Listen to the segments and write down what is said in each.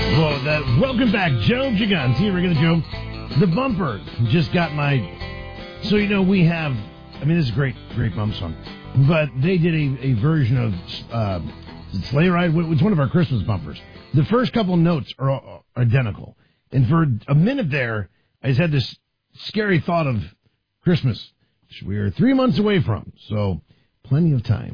Welcome back, Joe Gigante here, regular Joe. The bumper just got my... So, we have... this is a great bump song. But they did a version of Sleigh Ride. It's one of our Christmas bumpers. The first couple notes are identical. And for a minute there, I just had this scary thought of Christmas, which we are 3 months away from. So, plenty of time.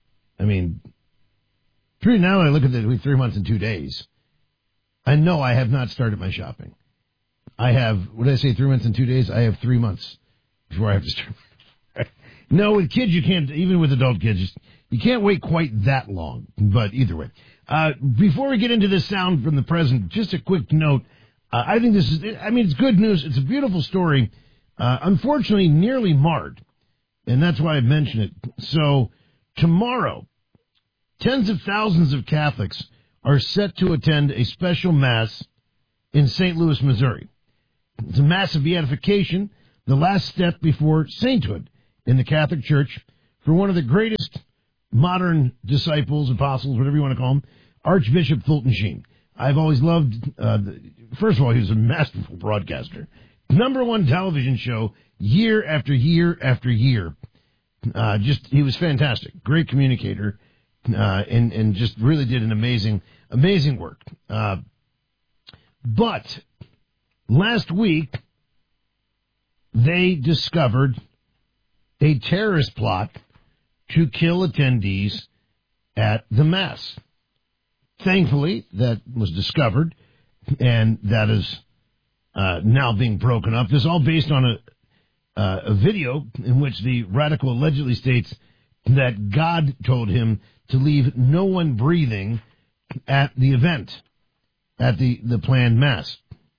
Now I look at it, 3 months and 2 days. I know I have not started my shopping. I have, what did I say, 3 months and 2 days? I have 3 months before I have to start. No, with kids, you can't, even with adult kids, you can't wait quite that long. But either way. Before we get into this sound from the present, just a quick note. I think this is, it's good news. It's a beautiful story. Unfortunately, nearly marred. And that's why I mentioned it. So, tomorrow, tens of thousands of Catholics are set to attend a special Mass in St. Louis, Missouri. It's a Mass of beatification, the last step before sainthood in the Catholic Church for one of the greatest modern disciples, apostles, whatever you want to call him, Archbishop Fulton Sheen. I've always loved, first of all, he was a masterful broadcaster. #1 television show year after year after year. He was fantastic. Great communicator. And just really did an amazing work. But last week, they discovered a terrorist plot to kill attendees at the Mass. Thankfully, that was discovered, and that is now being broken up. This is all based on a video in which the radical allegedly states that God told him to leave no one breathing at the event, at the planned Mass.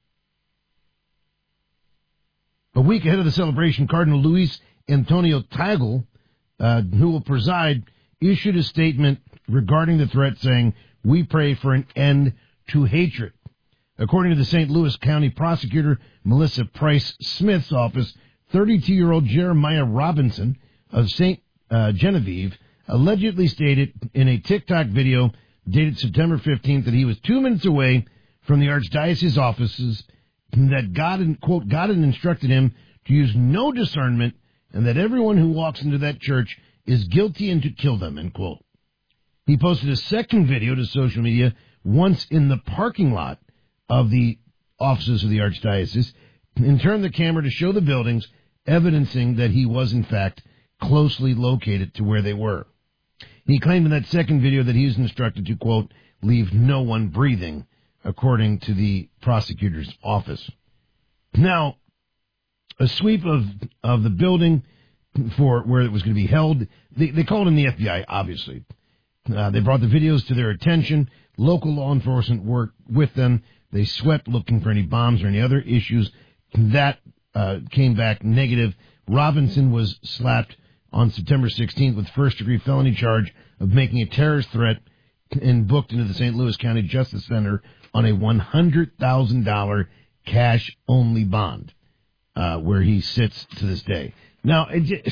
A week ahead of the celebration, Cardinal Luis Antonio Tagle, who will preside, issued a statement regarding the threat saying, "We pray for an end to hatred." According to the St. Louis County prosecutor, Melissa Price Smith's office, 32-year-old Jeremiah Robinson of St. Genevieve allegedly stated in a TikTok video dated September 15th that he was 2 minutes away from the Archdiocese offices, that God had instructed him to use no discernment, and that everyone who walks into that church is guilty and to kill them, end quote. He posted a second video to social media once in the parking lot of the offices of the Archdiocese and turned the camera to show the buildings, evidencing that he was, in fact, closely located to where they were. He claimed in that second video that he was instructed to, quote, leave no one breathing, according to the prosecutor's office. Now, a sweep of the building for where it was going to be held, they called in the FBI, obviously. They brought the videos to their attention. Local law enforcement worked with them. They swept looking for any bombs or any other issues. That came back negative. Robinson was slapped on September 16th with first-degree felony charge of making a terrorist threat and booked into the St. Louis County Justice Center on a $100,000 cash-only bond, where he sits to this day. Now,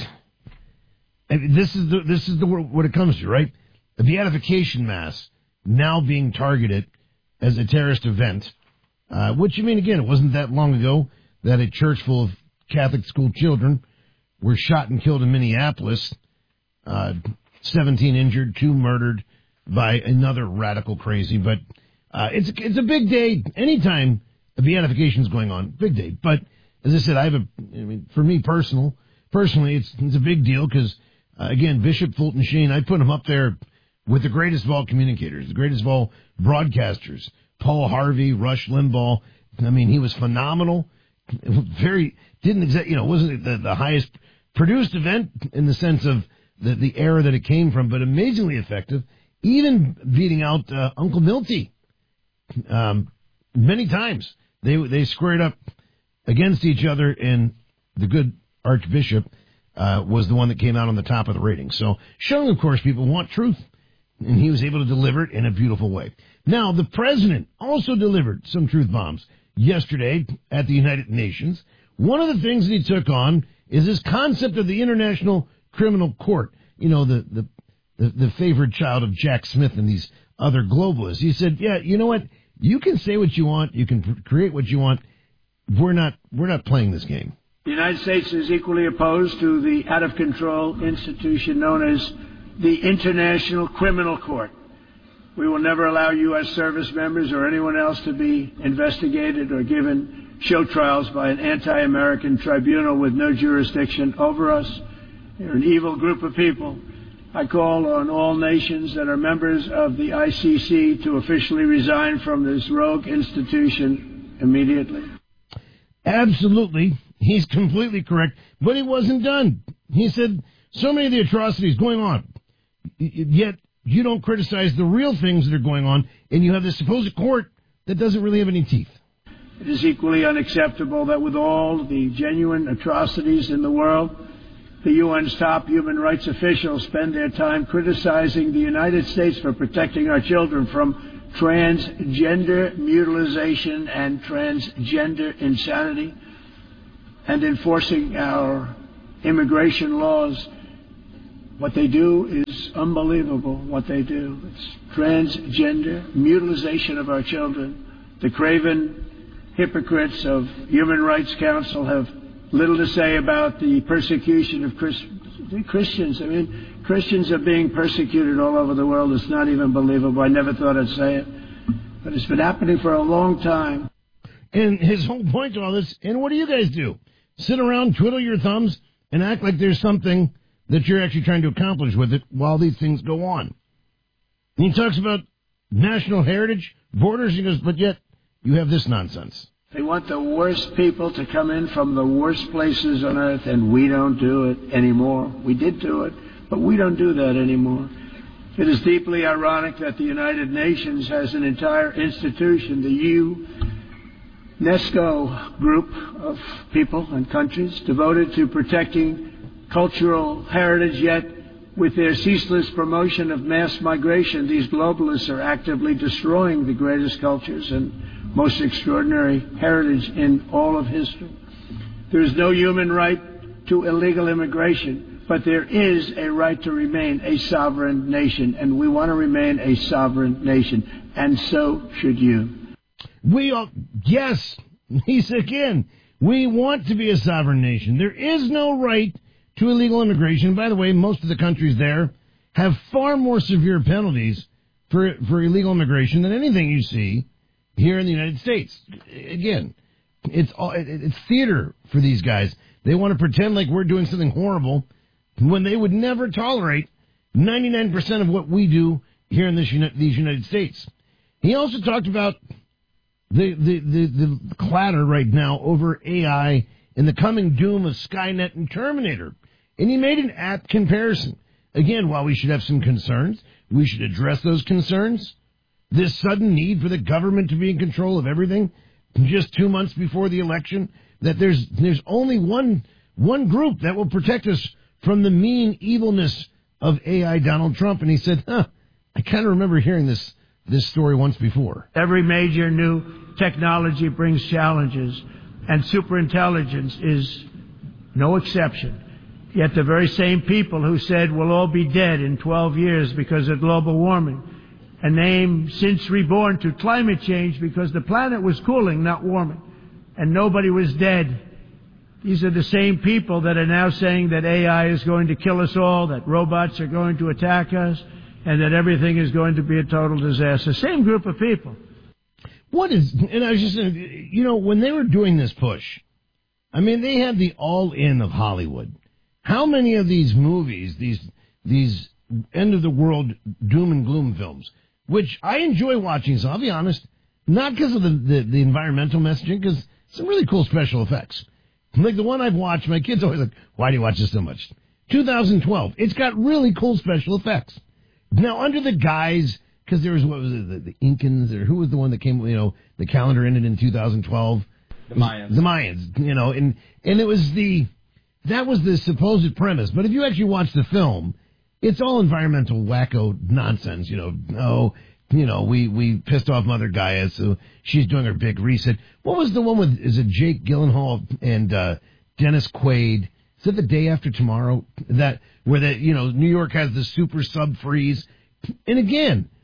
this is what it comes to, right? The beatification Mass now being targeted as a terrorist event, which, again, it wasn't that long ago that a church full of Catholic school children were shot and killed in Minneapolis, 17 injured, 2 murdered by another radical crazy. But it's a big day. Anytime a beatification is going on, big day. But as I said, for me personally, it's a big deal because, again, Bishop Fulton Sheen, I put him up there with the greatest of all communicators, the greatest of all broadcasters, Paul Harvey, Rush Limbaugh. He was phenomenal. Wasn't the highest produced event in the sense of the era that it came from, but amazingly effective, even beating out Uncle Milty many times. They squared up against each other, and the good Archbishop was the one that came out on the top of the ratings. So showing, of course, people want truth, and he was able to deliver it in a beautiful way. Now, the president also delivered some truth bombs yesterday at the United Nations. One of the things that he took on is this concept of the International Criminal Court. The favored child of Jack Smith and these other globalists. He said, yeah, you know what? You can say what you want. You can create what you want. We're not playing this game. The United States is equally opposed to the out-of-control institution known as the International Criminal Court. We will never allow U.S. service members or anyone else to be investigated or given show trials by an anti-American tribunal with no jurisdiction over us. They're an evil group of people. I call on all nations that are members of the ICC to officially resign from this rogue institution immediately. Absolutely. He's completely correct. But he wasn't done. He said so many of the atrocities going on, yet you don't criticize the real things that are going on, and you have this supposed court that doesn't really have any teeth. It is equally unacceptable that with all the genuine atrocities in the world, the UN's top human rights officials spend their time criticizing the United States for protecting our children from transgender mutilation and transgender insanity and enforcing our immigration laws. What they do is unbelievable, what they do. It's transgender mutilation of our children. The craven hypocrites of Human Rights Council have little to say about the persecution of Christians. I mean, Christians are being persecuted all over the world. It's not even believable. I never thought I'd say it. But it's been happening for a long time. And his whole point to all this, and what do you guys do? Sit around, twiddle your thumbs, and act like there's something that you're actually trying to accomplish with it while these things go on. And he talks about national heritage, borders, he goes, but yet you have this nonsense. They want the worst people to come in from the worst places on earth, and we don't do it anymore. We did do it, but we don't do that anymore. It is deeply ironic that the United Nations has an entire institution, the UNESCO group of people and countries devoted to protecting cultural heritage, yet with their ceaseless promotion of mass migration, these globalists are actively destroying the greatest cultures and most extraordinary heritage in all of history. There is no human right to illegal immigration, but there is a right to remain a sovereign nation, and we want to remain a sovereign nation, and so should you. Yes, he said again, we want to be a sovereign nation. There is no right to illegal immigration. By the way, most of the countries there have far more severe penalties for illegal immigration than anything you see here in the United States. Again, it's theater for these guys. They want to pretend like we're doing something horrible when they would never tolerate 99% of what we do here in these United States. He also talked about the clatter right now over AI and the coming doom of Skynet and Terminator. And he made an apt comparison. Again, while we should have some concerns, we should address those concerns. This sudden need for the government to be in control of everything just 2 months before the election, that there's only one group that will protect us from the mean evilness of AI Donald Trump. And he said, I kind of remember hearing this story once before. Every major new technology brings challenges, and superintelligence is no exception. Yet the very same people who said we'll all be dead in 12 years because of global warming, a name since reborn to climate change because the planet was cooling, not warming, and nobody was dead. These are the same people that are now saying that AI is going to kill us all, that robots are going to attack us, and that everything is going to be a total disaster. Same group of people. And I was just saying, when they were doing this push, I mean, they had the all-in of Hollywood. How many of these movies, these end-of-the-world doom and gloom films, which I enjoy watching, so I'll be honest, not because of the environmental messaging, because some really cool special effects. Like the one I've watched, my kids always like, why do you watch this so much? 2012. It's got really cool special effects. Now, under the guise, because there was, what was it, the Incans, or who was the one that came, the calendar ended in 2012? The Mayans. The Mayans, and it was that was the supposed premise. But if you actually watch the film, it's all environmental wacko nonsense, we pissed off Mother Gaia, so she's doing her big reset. What was the one with, is it Jake Gyllenhaal and Dennis Quaid? Is it The Day After Tomorrow? Where New York has the super sub freeze. And again,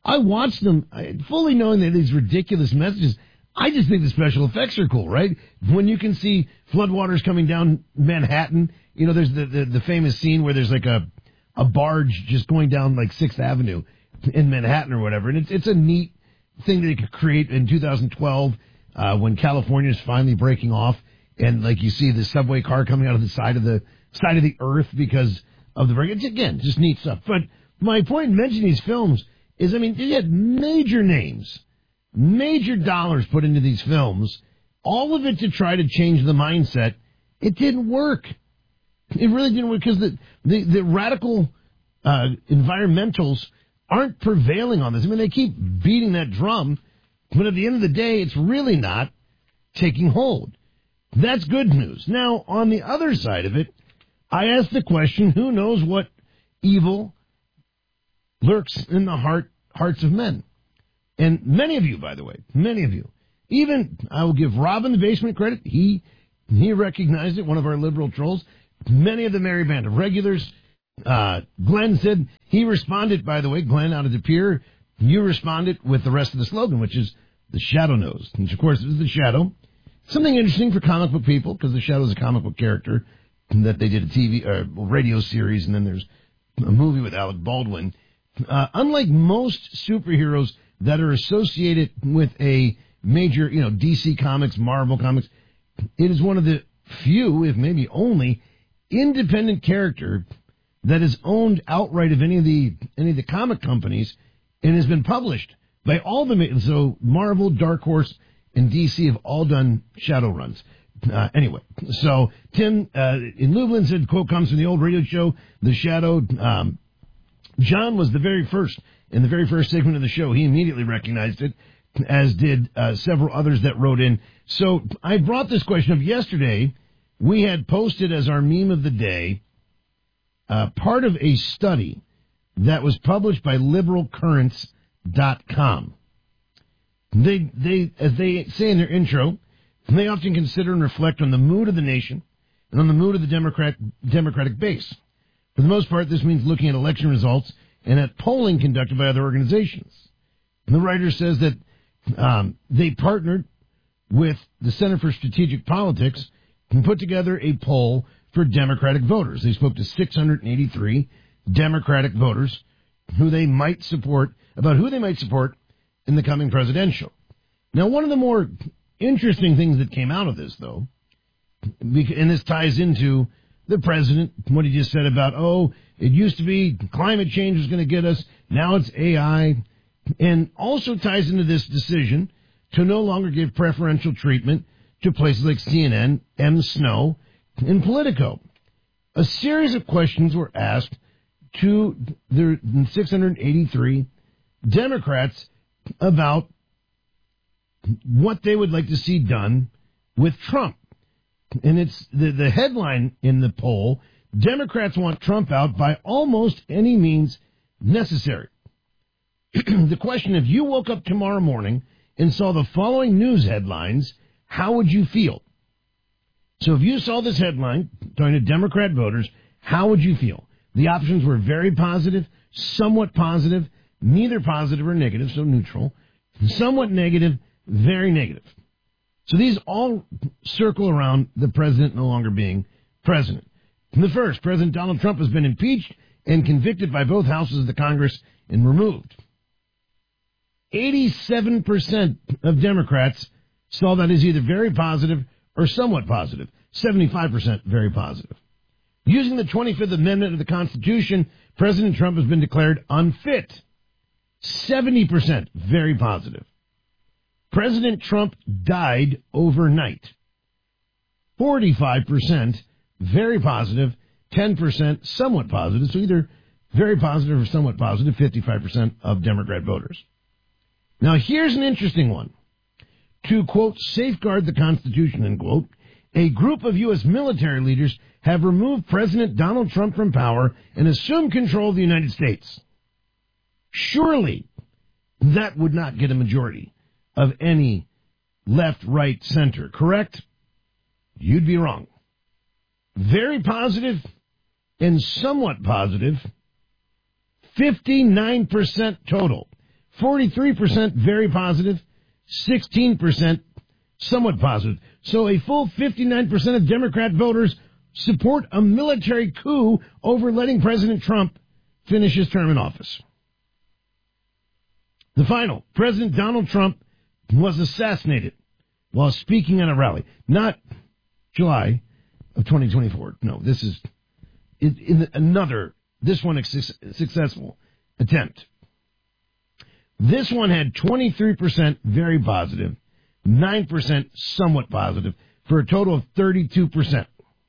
I watch them fully knowing that these ridiculous messages. I just think the special effects are cool, right? When you can see floodwaters coming down Manhattan, you know, there's the famous scene where there's like a barge just going down like 6th Avenue in Manhattan or whatever. And it's a neat thing that they could create in 2012 when California is finally breaking off. And like you see the subway car coming out of the side of the earth because of the break. It's, again, just neat stuff. But my point in mentioning these films is, I mean, you had major names, major dollars put into these films, all of it to try to change the mindset. It didn't work. It really didn't work because the radical environmentals aren't prevailing on this. I mean, they keep beating that drum, but at the end of the day, it's really not taking hold. That's good news. Now, on the other side of it, I ask the question, who knows what evil lurks in the hearts of men? And many of you, by the way, many of you, even I will give Rob in the basement credit. He recognized it, one of our liberal trolls. Many of the merry band of regulars. Glenn said he responded, by the way, Glenn out of De Pere, you responded with the rest of the slogan, which is the Shadow knows. Which, of course, is the Shadow. Something interesting for comic book people, because the Shadow is a comic book character that they did a TV or radio series, and then there's a movie with Alec Baldwin. Unlike most superheroes that are associated with a major, DC Comics, Marvel Comics, it is one of the few, if maybe only, independent character that is owned outright of any of the comic companies and has been published by all the so Marvel, Dark Horse, and DC have all done Shadow runs. Anyway, so Tim in Lublin said, quote comes from the old radio show, The Shadow. John was the very first segment of the show. He immediately recognized it, as did several others that wrote in. So I brought this question up yesterday. We had posted as our meme of the day part of a study that was published by liberalcurrents.com. They, as they say in their intro, they often consider and reflect on the mood of the nation and on the mood of the Democratic base. For the most part, this means looking at election results and at polling conducted by other organizations. And the writer says that they partnered with the Center for Strategic Politics and put together a poll for Democratic voters. They spoke to 683 Democratic voters who they might support in the coming presidential. Now, one of the more interesting things that came out of this, though, and this ties into the president, what he just said about, it used to be climate change was going to get us, now it's AI, and also ties into this decision to no longer give preferential treatment to places like CNN, M. Snow, and Politico. A series of questions were asked to the 683 Democrats about what they would like to see done with Trump. And it's the headline in the poll, Democrats want Trump out by almost any means necessary. The question, if you woke up tomorrow morning and saw the following news headlines, how would you feel? So if you saw this headline, talking to Democrat voters, how would you feel? The options were very positive, somewhat positive, neither positive or negative, so neutral, somewhat negative, very negative. So these all circle around the president no longer being president. The first, President Donald Trump has been impeached and convicted by both houses of the Congress and removed. 87% of Democrats saw that as either very positive or somewhat positive. 75% very positive. Using the 25th Amendment of the Constitution, President Trump has been declared unfit. 70% very positive. President Trump died overnight. 45% very positive, 10% somewhat positive, so either very positive or somewhat positive, 55% of Democrat voters. Now, here's an interesting one. To, quote, safeguard the Constitution, end quote, a group of U.S. military leaders have removed President Donald Trump from power and assumed control of the United States. Surely that would not get a majority of any left, right, center, correct? You'd be wrong. Very positive and somewhat positive, 59% total. 43% very positive, 16% somewhat positive. So a full 59% of Democrat voters support a military coup over letting President Trump finish his term in office. The final, President Donald Trump was assassinated while speaking at a rally. Not July of 2024. No, this is this one successful attempt. This one had 23% very positive, 9% somewhat positive, for a total of 32%.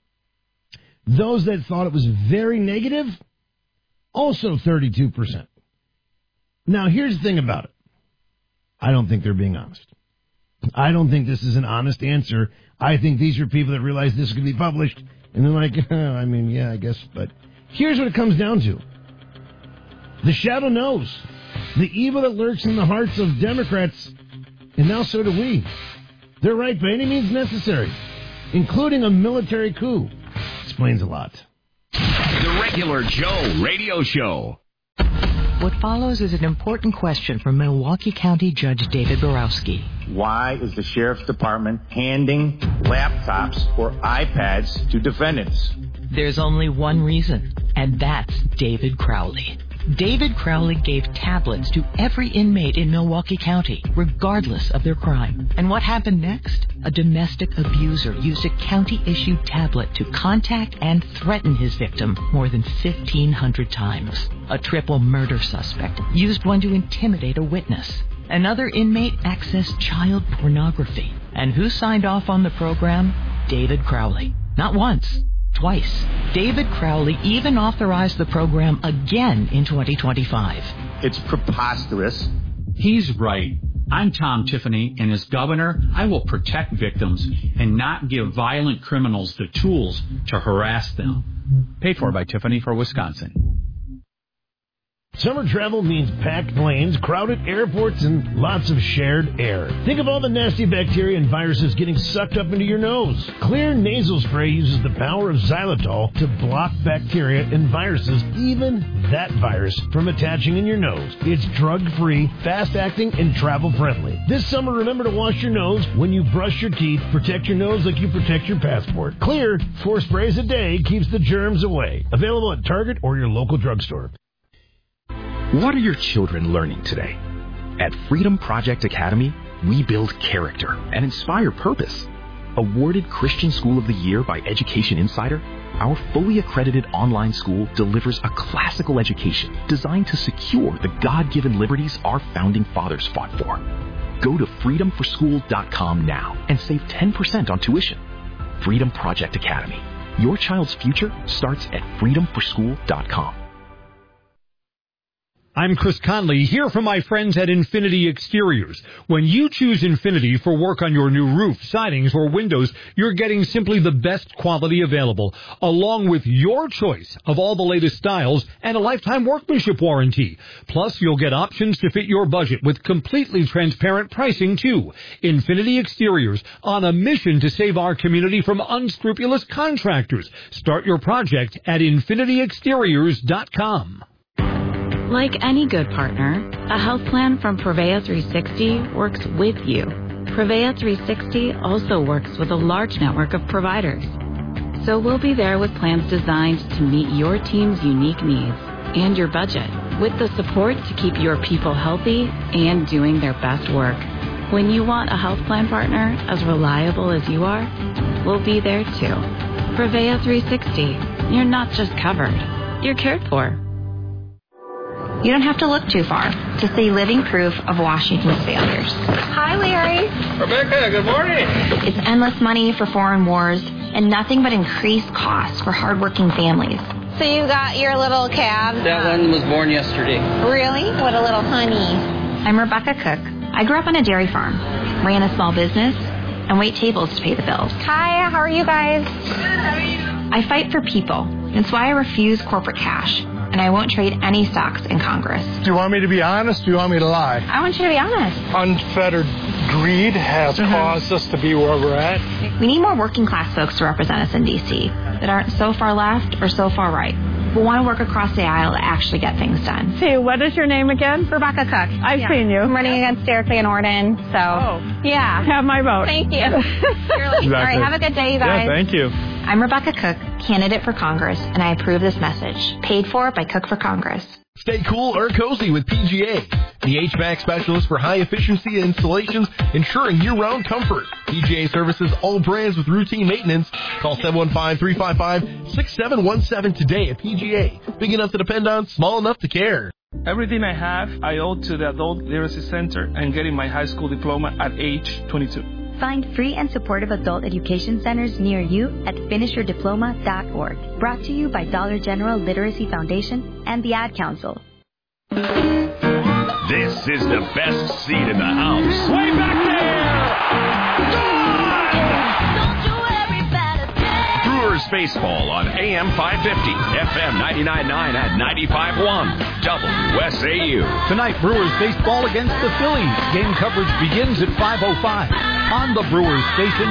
Those that thought it was very negative, also 32%. Now, here's the thing about it. I don't think they're being honest. I don't think this is an honest answer. I think these are people that realize this is going to be published, and they're like, I mean, yeah, I guess. But here's what it comes down to. The shadow knows. The evil that lurks in the hearts of Democrats, and now so do we. They're right by any means necessary, including a military coup. Explains a lot. The Regular Joe Radio Show. What follows is an important question from Milwaukee County Judge David Borowski. Why is the Sheriff's Department handing laptops or iPads to defendants? There's only one reason, and that's David Crowley. David Crowley gave tablets to every inmate in Milwaukee County, regardless of their crime. And what happened next? A domestic abuser used a county-issued tablet to contact and threaten his victim more than 1,500 times. A triple murder suspect used one to intimidate a witness. Another inmate accessed child pornography. And who signed off on the program? David Crowley. Not once. Twice. David Crowley even authorized the program again in 2025. It's preposterous. He's right. I'm Tom Tiffany, and as governor, I will protect victims and not give violent criminals the tools to harass them. Paid for by Tiffany for Wisconsin. Summer travel means packed planes, crowded airports, and lots of shared air. Think of all the nasty bacteria and viruses getting sucked up into your nose. Clear nasal spray uses the power of xylitol to block bacteria and viruses, even that virus, from attaching in your nose. It's drug-free, fast-acting, and travel-friendly. This summer, remember to wash your nose when you brush your teeth. Protect your nose like you protect your passport. Clear, 4 sprays a day keeps the germs away. Available at Target or your local drugstore. What are your children learning today? At Freedom Project Academy, we build character and inspire purpose. Awarded Christian School of the Year by Education Insider, our fully accredited online school delivers a classical education designed to secure the God-given liberties our founding fathers fought for. Go to freedomforschool.com now and save 10% on tuition. Freedom Project Academy. Your child's future starts at freedomforschool.com. I'm Chris Conley, here from my friends at Infinity Exteriors. When you choose Infinity for work on your new roof, sidings, or windows, you're getting simply the best quality available, along with your choice of all the latest styles and a lifetime workmanship warranty. Plus, you'll get options to fit your budget with completely transparent pricing, too. Infinity Exteriors, on a mission to save our community from unscrupulous contractors. Start your project at infinityexteriors.com. Like any good partner, a health plan from Prevea 360 works with you. Prevea 360 also works with a large network of providers. So we'll be there with plans designed to meet your team's unique needs and your budget, with the support to keep your people healthy and doing their best work. When you want a health plan partner as reliable as you are, we'll be there too. Prevea 360. You're not just covered, you're cared for. You don't have to look too far to see living proof of Washington's failures. Hi, Larry. Rebecca, good morning. It's endless money for foreign wars and nothing but increased costs for hardworking families. So you got your little cab? That one was born yesterday. Really? What a little honey. I'm Rebecca Cook. I grew up on a dairy farm, ran a small business, and wait tables to pay the bills. Hi, how are you guys? Good, how are you? I fight for people. That's why I refuse corporate cash. And I won't trade any stocks in Congress. Do you want me to be honest or do you want me to lie? I want you to be honest. Unfettered greed has caused us to be where we're at. We need more working class folks to represent us in D.C. that aren't so far left or so far right. but want to work across the aisle to actually get things done. Sue, what is your name again? Rebecca Cook. I've seen you. I'm running against Derek Van Orden, so yeah. Have my vote. Thank you. Exactly. All right, have a good day, you guys. Yeah, thank you. I'm Rebecca Cook, candidate for Congress, and I approve this message. Paid for by Cook for Congress. Stay cool or cozy with PGA, the HVAC specialist for high-efficiency installations, ensuring year-round comfort. PGA services all brands with routine maintenance. Call 715-355-6717 today at PGA. Big enough to depend on, small enough to care. Everything I have, I owe to the Adult Literacy Center and getting my high school diploma at age 22. Find free and supportive adult education centers near you at finishyourdiploma.org. Brought to you by Dollar General Literacy Foundation and the Ad Council. This is the best seat in the house. Way back there! Brewers baseball on AM 550, FM 99.9 at 95.1, WSAU. Tonight, Brewers baseball against the Phillies. Game coverage begins at 5:05 on the Brewers station.